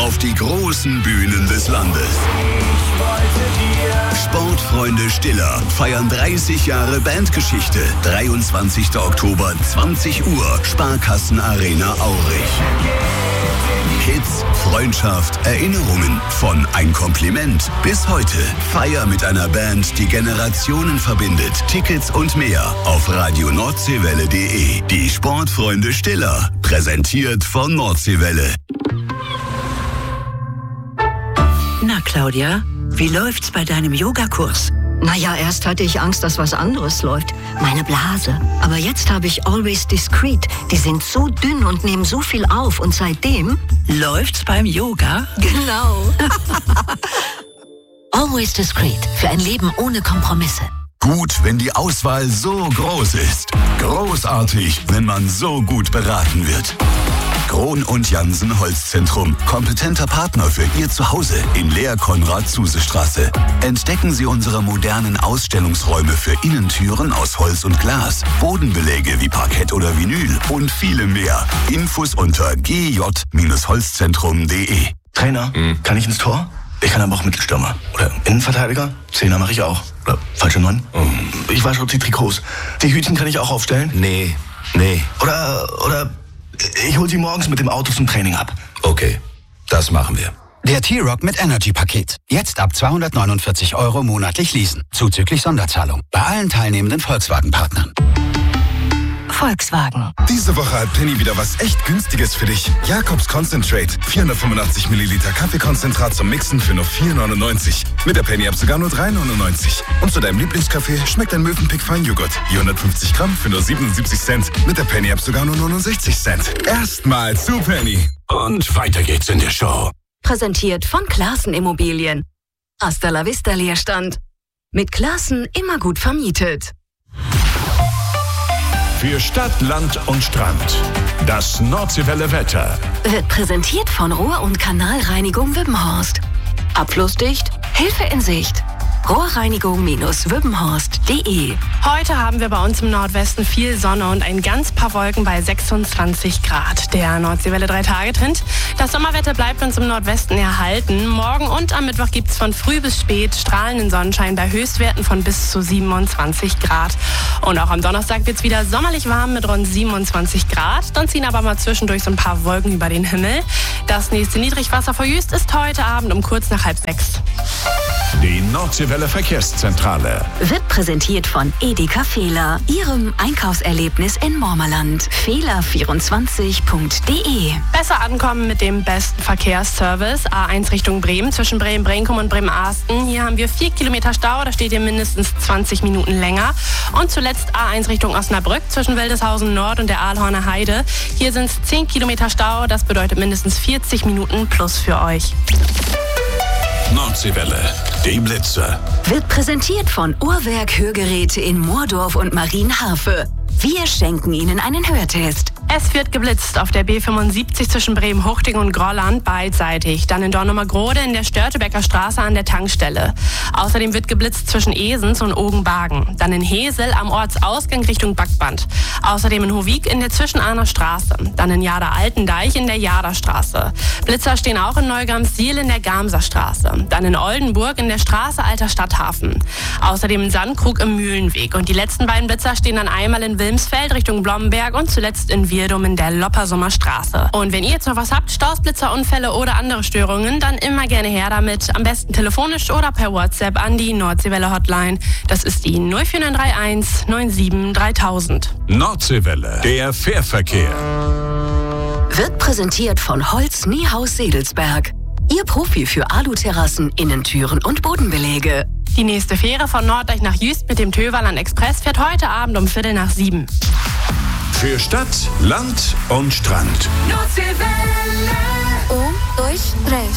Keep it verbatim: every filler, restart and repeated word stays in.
auf die großen Bühnen des Landes. Sportfreunde Stiller feiern dreißig Jahre Bandgeschichte. dreiundzwanzigster Oktober, zwanzig Uhr, Sparkassen Arena Aurich. Hits, Freundschaft, Erinnerungen, von Ein Kompliment bis heute. Feier mit einer Band, die Generationen verbindet. Tickets und mehr auf radio nordseewelle punkt de. Die Sportfreunde Stiller, präsentiert von Nordseewelle. Na, Claudia, wie läuft's bei deinem Yogakurs? Naja, erst hatte ich Angst, dass was anderes läuft. Meine Blase. Aber jetzt habe ich Always Discreet. Die sind so dünn und nehmen so viel auf. Und seitdem... Läuft's beim Yoga? Genau. Always Discreet. Für ein Leben ohne Kompromisse. Gut, wenn die Auswahl so groß ist. Großartig, wenn man so gut beraten wird. Krohn und Jansen Holzzentrum. Kompetenter Partner für Ihr Zuhause in Lehr-Konrad-Zuse-Straße. Entdecken Sie unsere modernen Ausstellungsräume für Innentüren aus Holz und Glas, Bodenbeläge wie Parkett oder Vinyl und viele mehr. Infos unter g j Holzzentrum punkt de. Trainer, mhm. kann ich ins Tor? Ich kann aber auch Mittelstürmer. Oder Innenverteidiger? Zehner mache ich auch. Oder falsche Neun? Mhm. Ich wasche auch die Trikots. Die Hütchen kann ich auch aufstellen? Nee, nee. Oder, oder... Ich hol sie morgens mit dem Auto zum Training ab. Okay, das machen wir. Der T-Rock mit Energy-Paket. Jetzt ab zweihundertneunundvierzig Euro monatlich leasen. Zuzüglich Sonderzahlung. Bei allen teilnehmenden Volkswagen-Partnern. Volkswagen. Diese Woche hat Penny wieder was echt Günstiges für dich. Jakobs Concentrate. vierhundertfünfundachtzig Milliliter Kaffeekonzentrat zum Mixen für nur vier neunundneunzig. Mit der Penny ab sogar nur drei neunundneunzig. Und zu deinem Lieblingskaffee schmeckt ein Mövenpick Feinjoghurt. hundertfünfzig Gramm für nur siebenundsiebzig Cent. Mit der Penny ab sogar nur neunundsechzig Cent. Erstmal zu Penny. Und weiter geht's in der Show. Präsentiert von Classen Immobilien. Hasta la vista Leerstand. Mit Classen immer gut vermietet. Für Stadt, Land und Strand. Das Nordseewelle Wetter. Wird präsentiert von Rohr- und Kanalreinigung Wippenhorst. Abflussdicht, Hilfe in Sicht. Rohrreinigung Wippenhorst punkt de. Heute haben wir bei uns im Nordwesten viel Sonne und ein ganz paar Wolken bei sechsundzwanzig Grad. Der Nordseewelle drei Tage Trend. Das Sommerwetter bleibt uns im Nordwesten erhalten. Morgen und am Mittwoch gibt es von früh bis spät strahlenden Sonnenschein bei Höchstwerten von bis zu siebenundzwanzig Grad. Und auch am Donnerstag wird es wieder sommerlich warm mit rund siebenundzwanzig Grad. Dann ziehen aber mal zwischendurch so ein paar Wolken über den Himmel. Das nächste Niedrigwasser vor Jüst ist heute Abend um kurz nach halb sechs. Die Nordseewelle Verkehrszentrale Wird präsentiert von Edeka Fehler, Ihrem Einkaufserlebnis in Mormerland. Fehler vierundzwanzig punkt de. Besser ankommen mit dem besten Verkehrsservice. A eins Richtung Bremen, zwischen Bremen-Brenkum und Bremen-Arsten. Hier haben wir vier Kilometer Stau, da steht ihr mindestens zwanzig Minuten länger. Und zuletzt A eins Richtung Osnabrück, zwischen Wildeshausen Nord und der Aalhorner Heide. Hier sind es zehn Kilometer Stau, das bedeutet mindestens vierzig Minuten plus für euch. Nordseewelle, die Blitze. Wird präsentiert von Uhrwerk Hörgeräte in Moordorf und Marienharfe. Wir schenken Ihnen einen Hörtest. Es wird geblitzt auf der B fünfundsiebzig zwischen Bremen-Huchting und Grolland beidseitig. Dann in Dornumergrode in der Störtebecker Straße an der Tankstelle. Außerdem wird geblitzt zwischen Esens und Ogenbagen. Dann in Hesel am Ortsausgang Richtung Backband. Außerdem in Hovik in der Zwischenahner Straße. Dann in Jada-Altendeich in der Jada-Straße. Blitzer stehen auch in Neugamsdiel in der Gamser Straße. Dann in Oldenburg in der Straße Alter Stadthafen. Außerdem in Sandkrug im Mühlenweg. Und die letzten beiden Blitzer stehen dann einmal in Wilmsfeld Richtung Blomberg und zuletzt in Virdum in der Loppersummer Straße. Und wenn ihr jetzt noch was habt, Staus, Blitzer, Unfälle oder andere Störungen, dann immer gerne her damit. Am besten telefonisch oder per WhatsApp an die Nordseewelle Hotline. Das ist die null vier neun drei eins neun sieben dreitausend. Nordseewelle, der Fährverkehr. Wird präsentiert von Holz Niehaus Sedelsberg. Ihr Profi für Aluterrassen, Innentüren und Bodenbeläge. Die nächste Fähre von Norddeich nach Jüst mit dem Töverland Express fährt heute Abend um Viertel nach sieben. Für Stadt, Land und Strand. Nordseewelle. Um, dois, três.